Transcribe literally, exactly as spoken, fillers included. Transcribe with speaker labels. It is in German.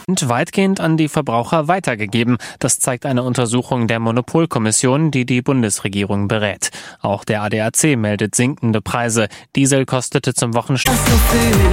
Speaker 1: und weitgehend an die Verbraucher weitergegeben. Das zeigt eine Untersuchung der Monopolkommission, die die Bundesregierung berät. Auch der A D A C meldet sinkende Preise. Diesel kostete zum Wochenstart